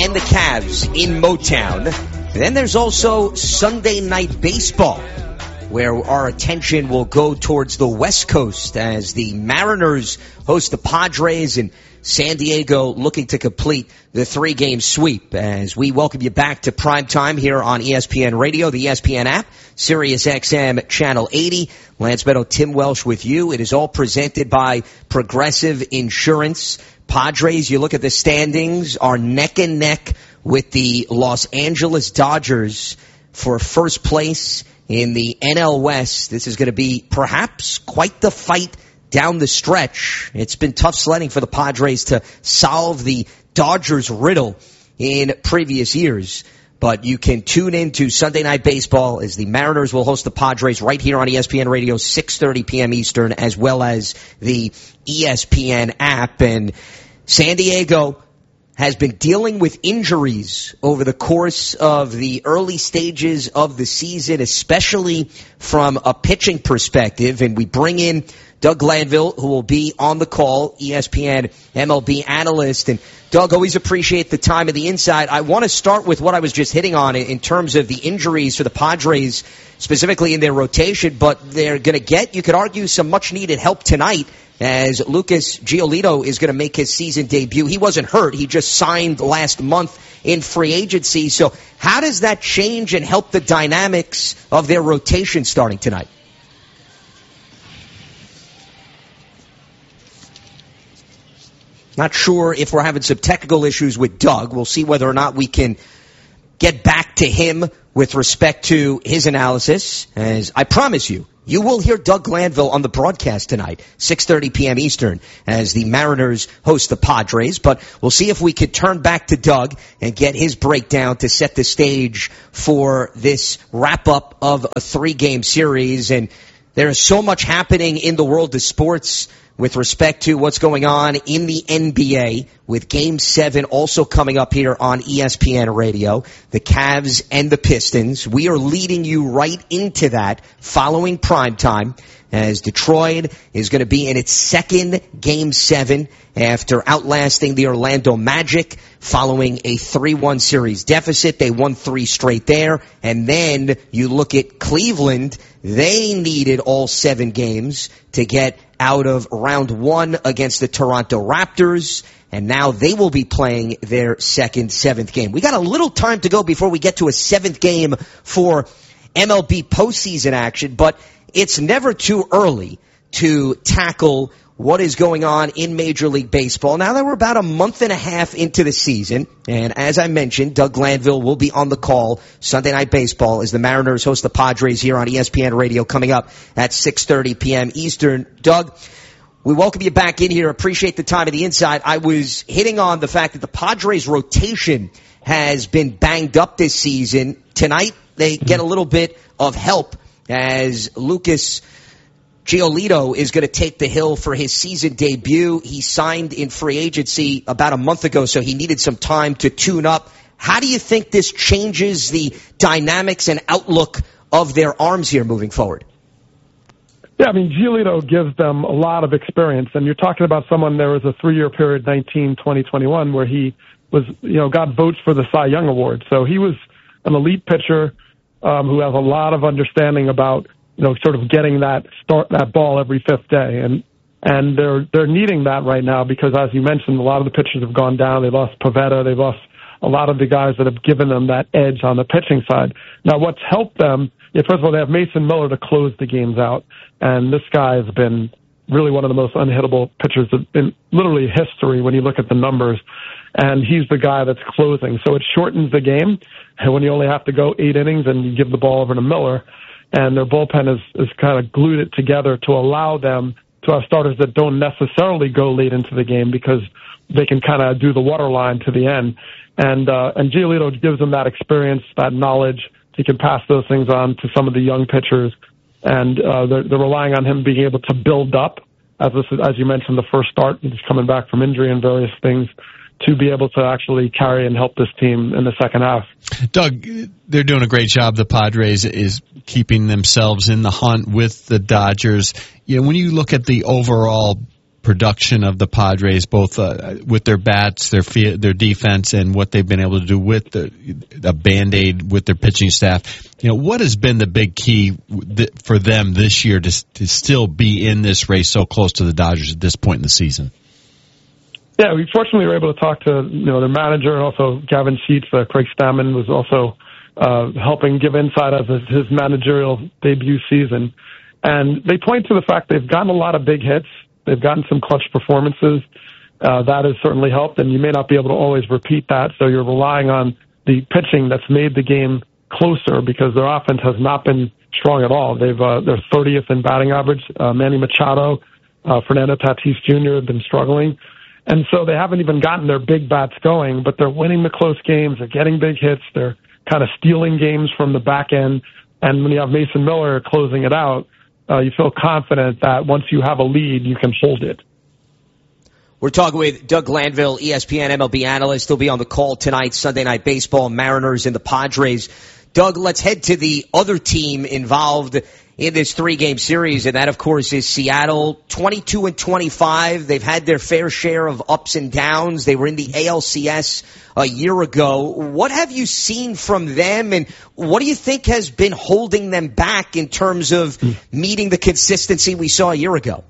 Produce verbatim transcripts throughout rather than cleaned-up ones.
and the Cavs in Motown. And then there's also Sunday Night Baseball, where our attention will go towards the West Coast as the Mariners host the Padres and San Diego looking to complete the three-game sweep. As we welcome you back to Prime Time here on E S P N Radio, the E S P N app, Sirius X M Channel eighty. Lance Meadow, Tim Welsh with you. It is all presented by Progressive Insurance. Padres, you look at the standings, are neck and neck with the Los Angeles Dodgers for first place in the N L West. This is going to be perhaps quite the fight down the stretch. It's been tough sledding for the Padres to solve the Dodgers riddle in previous years. But you can tune in to Sunday Night Baseball as the Mariners will host the Padres right here on E S P N Radio, six thirty p.m. Eastern, as well as the E S P N app. And San Diego has been dealing with injuries over the course of the early stages of the season, especially from a pitching perspective. And we bring in Doug Glanville, who will be on the call, E S P N M L B analyst. And Doug, always appreciate the time and the insight. I want to start with what I was just hitting on in terms of the injuries for the Padres, specifically in their rotation, but they're going to get, you could argue, some much-needed help tonight as Lucas Giolito is going to make his season debut. He wasn't hurt. He just signed last month in free agency. So how does that change and help the dynamics of their rotation starting tonight? Not sure if we're having some technical issues with Doug. We'll see whether or not we can get back to him with respect to his analysis. As I promise you, you will hear Doug Glanville on the broadcast tonight, six thirty p.m. Eastern, as the Mariners host the Padres. But we'll see if we could turn back to Doug and get his breakdown to set the stage for this wrap-up of a three-game series. And there is so much happening in the world of sports with respect to what's going on in the N B A, with Game seven also coming up here on E S P N Radio, the Cavs and the Pistons. We are leading you right into that following prime time, as Detroit is going to be in its second Game seven after outlasting the Orlando Magic following a three one series deficit. They won three straight there. And then you look at Cleveland. They needed all seven games to get out of round one against the Toronto Raptors, and now they will be playing their second seventh game. We got a little time to go before we get to a seventh game for M L B postseason action, but it's never too early to tackle what is going on in Major League Baseball. Now that we're about a month and a half into the season, and as I mentioned, Doug Glanville will be on the call Sunday Night Baseball as the Mariners host the Padres here on E S P N Radio coming up at six thirty p.m. Eastern. Doug, we welcome you back in here. Appreciate the time and the insight. I was hitting on the fact that the Padres rotation has been banged up this season. Tonight, they get a little bit of help as Lucas Giolito is going to take the hill for his season debut. He signed in free agency about a month ago, so he needed some time to tune up. How do you think this changes the dynamics and outlook of their arms here moving forward? Yeah, I mean, Giolito gives them a lot of experience, and you're talking about someone, there was a three-year period, nineteen, twenty, twenty-one, where he was, you know, got votes for the Cy Young Award. So he was an elite pitcher um, who has a lot of understanding about, you know, sort of getting that start, that ball every fifth day. And, and they're, they're needing that right now because, as you mentioned, a lot of the pitchers have gone down. They lost Pivetta. They lost a lot of the guys that have given them that edge on the pitching side. Now, what's helped them, yeah, first of all, they have Mason Miller to close the games out. And this guy has been really one of the most unhittable pitchers in literally history when you look at the numbers. And he's the guy that's closing. So it shortens the game. And when you only have to go eight innings and you give the ball over to Miller, and their bullpen is, is kind of glued it together to allow them to have starters that don't necessarily go late into the game because they can kind of do the water line to the end. And, uh, and Giolito gives them that experience, that knowledge. He can pass those things on to some of the young pitchers. And, uh, they're, they're relying on him being able to build up, as this, as you mentioned, the first start. He's coming back from injury and various things, to be able to actually carry and help this team in the second half. Doug, they're doing a great job. The Padres is keeping themselves in the hunt with the Dodgers. You know, when you look at the overall production of the Padres, both uh, with their bats, their their defense, and what they've been able to do with the a Band-Aid with their pitching staff. You know, what has been the big key th- for them this year to to still be in this race so close to the Dodgers at this point in the season? Yeah, we fortunately were able to talk to you know their manager and also Gavin Sheets. Uh, Craig Stammen was also uh, helping give insight as his, his managerial debut season. And they point to the fact they've gotten a lot of big hits. They've gotten some clutch performances. Uh, that has certainly helped, and you may not be able to always repeat that, so you're relying on the pitching that's made the game closer because their offense has not been strong at all. They've uh, they're thirtieth in batting average. Uh, Manny Machado, uh, Fernando Tatis Junior have been struggling. And so they haven't even gotten their big bats going, but they're winning the close games. They're getting big hits. They're kind of stealing games from the back end. And when you have Mason Miller closing it out, uh, you feel confident that once you have a lead, you can hold it. We're talking with Doug Glanville, E S P N M L B analyst. He'll be on the call tonight, Sunday Night Baseball, Mariners and the Padres. Doug, let's head to the other team involved in this three-game series, and that, of course, is Seattle. twenty-two and twenty-five. They've had their fair share of ups and downs. They were in the A L C S a year ago. What have you seen from them, and what do you think has been holding them back in terms of meeting the consistency we saw a year ago?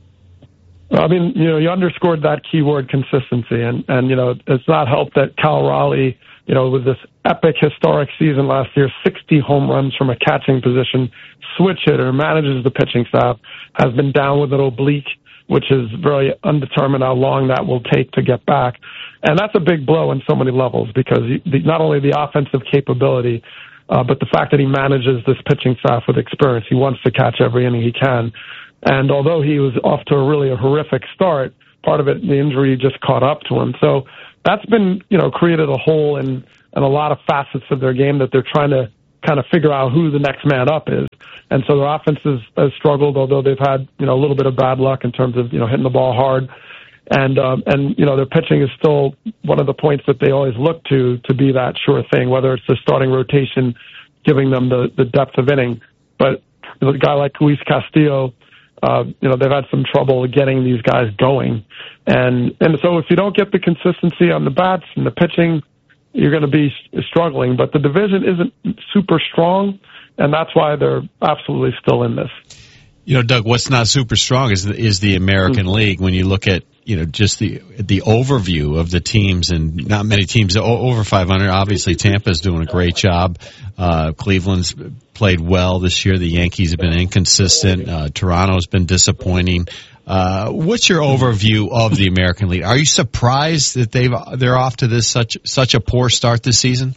I mean, you know, you underscored that keyword consistency, and, and you know, it's not helped that Cal Raleigh, you know, with this epic historic season last year, sixty home runs from a catching position, switch hitter, manages the pitching staff, has been down with an oblique, which is very undetermined how long that will take to get back. And that's a big blow on so many levels because he, the, not only the offensive capability, uh, but the fact that he manages this pitching staff with experience. He wants to catch every inning he can. And although he was off to a really a horrific start, part of it, the injury just caught up to him. So that's been, you know, created a hole in, in a lot of facets of their game that they're trying to kind of figure out who the next man up is. And so their offense has, has struggled, although they've had, you know, a little bit of bad luck in terms of, you know, hitting the ball hard. And, um, and, you know, their pitching is still one of the points that they always look to, to be that sure thing, whether it's the starting rotation, giving them the, the depth of inning. But you know, a guy like Luis Castillo, Uh, you know, they've had some trouble getting these guys going. And and so if you don't get the consistency on the bats and the pitching, you're going to be struggling. But the division isn't super strong, and that's why they're absolutely still in this. You know, Doug, what's not super strong is the, is the American mm-hmm. League. When you look at, you know, just the the overview of the teams, and not many teams over five hundred. Obviously, Tampa's doing a great job. Uh, Cleveland's played well this year. The Yankees have been inconsistent. Uh, Toronto's been disappointing. Uh, what's your overview of the American League? Are you surprised that they've they're off to this such such a poor start this season?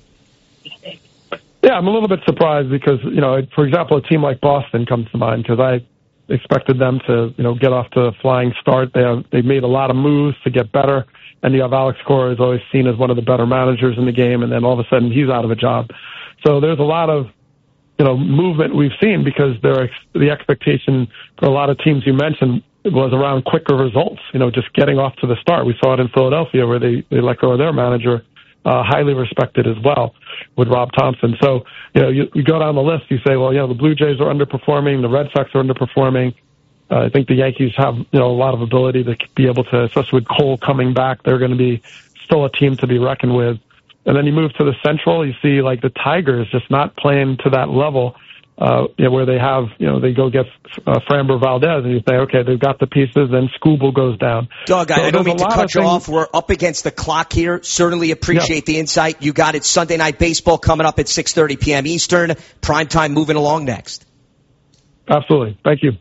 Yeah, I'm a little bit surprised because, you know, for example, a team like Boston comes to mind because I expected them to, you know, get off to a flying start. They have, they've made a lot of moves to get better, and you have Alex Cora is always seen as one of the better managers in the game, and then all of a sudden he's out of a job. So there's a lot of, you know, movement we've seen because there the expectation for a lot of teams you mentioned was around quicker results, you know, just getting off to the start. We saw it in Philadelphia where they, they let go of their manager, uh, highly respected as well, with Rob Thompson. So, you know, you, you go down the list, you say, well, you know, the Blue Jays are underperforming, the Red Sox are underperforming. Uh, I think the Yankees have, you know, a lot of ability to be able to, especially with Cole coming back, they're going to be still a team to be reckoned with. And then you move to the Central, you see like the Tigers just not playing to that level, uh, you know, where they have, you know, they go get uh, Framber Valdez, and you say, okay, they've got the pieces, then Skubal goes down. Doug, so I don't mean to cut you things. off. We're up against the clock here. Certainly appreciate yeah. the insight. You got it. Sunday Night Baseball coming up at six thirty p.m. Eastern. Primetime moving along next. Absolutely. Thank you.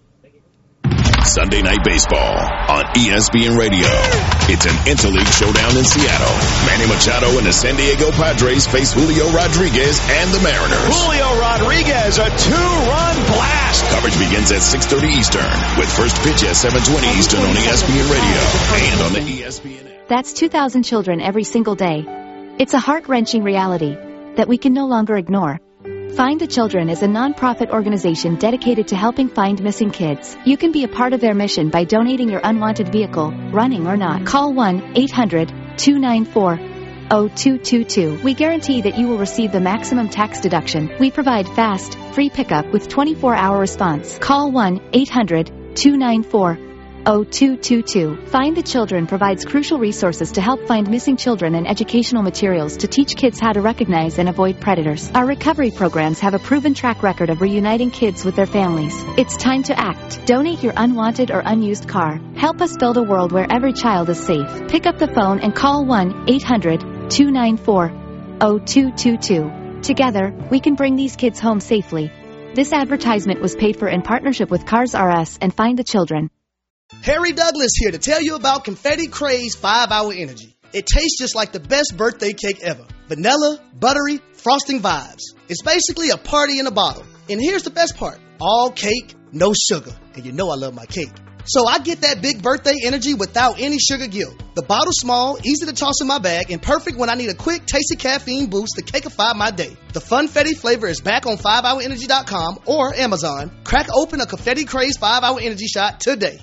Sunday Night Baseball on E S P N Radio. It's an interleague showdown in Seattle. Manny Machado and the San Diego Padres face Julio Rodriguez and the Mariners. Julio Rodriguez, a two-run blast. Coverage begins at six thirty Eastern with first pitch at seven twenty Eastern on E S P N Radio and on the E S P N app. That's two thousand children every single day. It's a heart-wrenching reality that we can no longer ignore. Find the Children is a non-profit organization dedicated to helping find missing kids. You can be a part of their mission by donating your unwanted vehicle, running or not. Call one eight hundred two nine four zero two two two. We guarantee that you will receive the maximum tax deduction. We provide fast, free pickup with twenty-four hour response. Call one eight hundred two nine four oh two two two. Find the Children provides crucial resources to help find missing children and educational materials to teach kids how to recognize and avoid predators. Our recovery programs have a proven track record of reuniting kids with their families. It's time to act. Donate your unwanted or unused car. Help us build a world where every child is safe. Pick up the phone and call one eight hundred two nine four oh two two two. Together, we can bring these kids home safely. This advertisement was paid for in partnership with Cars R Us and Find the Children. Harry Douglas here to tell you about Confetti Craze five hour Energy. It tastes just like the best birthday cake ever. Vanilla, buttery, frosting vibes. It's basically a party in a bottle. And here's the best part. All cake, no sugar. And you know I love my cake. So I get that big birthday energy without any sugar guilt. The bottle's small, easy to toss in my bag, and perfect when I need a quick, tasty caffeine boost to cakeify my day. The Funfetti flavor is back on five hour energy dot com or Amazon. Crack open a Confetti Craze five hour Energy shot today.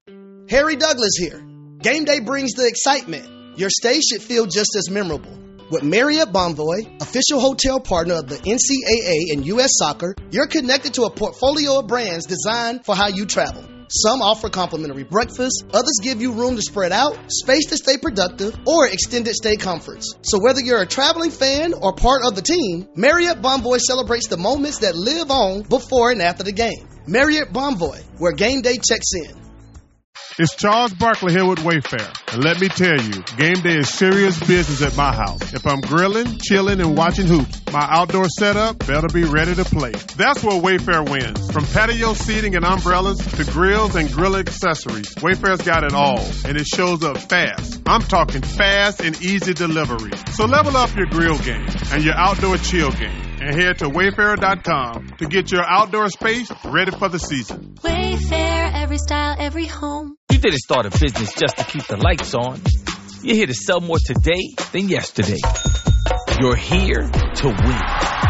Harry Douglas here. Game day brings the excitement. Your stay should feel just as memorable. With Marriott Bonvoy, official hotel partner of the N C double A and U S Soccer, you're connected to a portfolio of brands designed for how you travel. Some offer complimentary breakfast, others give you room to spread out, space to stay productive, or extended stay comforts. So whether you're a traveling fan or part of the team, Marriott Bonvoy celebrates the moments that live on before and after the game. Marriott Bonvoy, where game day checks in. It's Charles Barkley here with Wayfair. And let me tell you, game day is serious business at my house. If I'm grilling, chilling, and watching hoops, my outdoor setup better be ready to play. That's where Wayfair wins. From patio seating and umbrellas to grills and grill accessories, Wayfair's got it all, and it shows up fast. I'm talking fast and easy delivery. So level up your grill game and your outdoor chill game, and head to wayfair dot com to get your outdoor space ready for the season. Wayfair, every style, every home. You didn't start a business just to keep the lights on. You're here to sell more today than yesterday. You're here to win.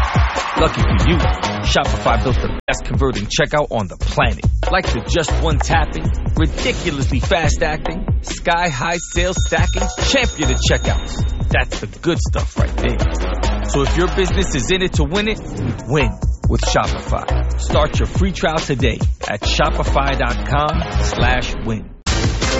Lucky for you, Shopify built the best converting checkout on the planet. Like the just one tapping, ridiculously fast acting, sky-high sales stacking, champion of checkouts. That's the good stuff right there. So if your business is in it to win it, win with Shopify. Start your free trial today at shopify dot com slash win.